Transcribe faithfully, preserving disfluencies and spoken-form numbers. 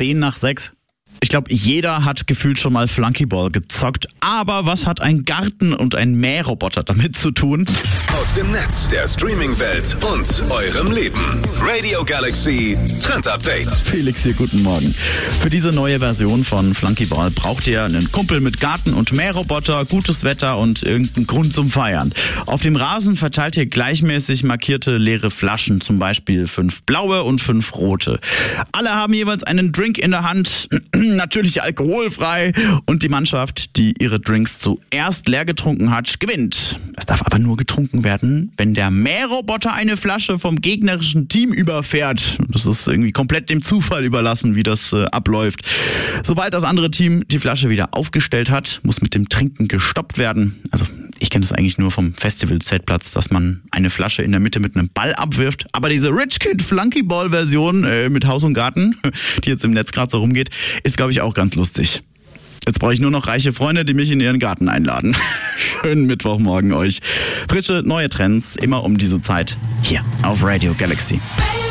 zehn nach sechs. Ich glaube, jeder hat gefühlt schon mal Flunkyball gezockt. Aber was hat ein Garten und ein Mähroboter damit zu tun? Aus dem Netz, der Streaming-Welt und eurem Leben. Radio Galaxy Trend Update. Felix hier, guten Morgen. Für diese neue Version von Flunkyball braucht ihr einen Kumpel mit Garten und Mähroboter, gutes Wetter und irgendeinen Grund zum Feiern. Auf dem Rasen verteilt ihr gleichmäßig markierte leere Flaschen, zum Beispiel fünf blaue und fünf rote. Alle haben jeweils einen Drink in der Hand, natürlich alkoholfrei, und die Mannschaft, die ihre Drinks zuerst leer getrunken hat, gewinnt. Es darf aber nur getrunken werden, wenn der Mähroboter eine Flasche vom gegnerischen Team überfährt. Das ist irgendwie komplett dem Zufall überlassen, wie das äh, abläuft. Sobald das andere Team die Flasche wieder aufgestellt hat, muss mit dem Trinken gestoppt werden. Also ich kenne das eigentlich nur vom Festival-Zeltplatz, dass man eine Flasche in der Mitte mit einem Ball abwirft. Aber diese Rich Kid Flunkyball-Version äh, mit Haus und Garten, die jetzt im Netz gerade so rumgeht, ist, glaube ich, auch ganz lustig. Jetzt brauche ich nur noch reiche Freunde, die mich in ihren Garten einladen. Schönen Mittwochmorgen euch. Frische, neue Trends, immer um diese Zeit, hier auf Radio Galaxy.